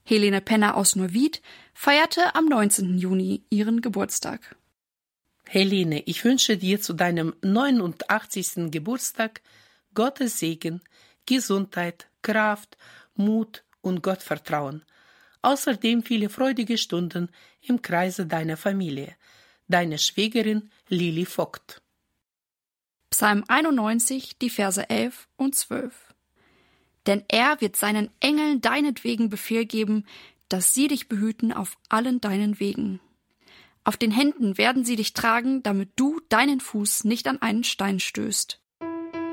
Helene Penner aus Neuwied feierte am 19. Juni ihren Geburtstag. Helene, ich wünsche dir zu deinem 89. Geburtstag Gottes Segen, Gesundheit, Kraft, Mut und Gottvertrauen. Außerdem viele freudige Stunden im Kreise deiner Familie. Deine Schwägerin Lili Vogt. Psalm 91, die Verse 11 und 12. Denn er wird seinen Engeln deinetwegen Befehl geben, dass sie dich behüten auf allen deinen Wegen. Auf den Händen werden sie dich tragen, damit du deinen Fuß nicht an einen Stein stößt.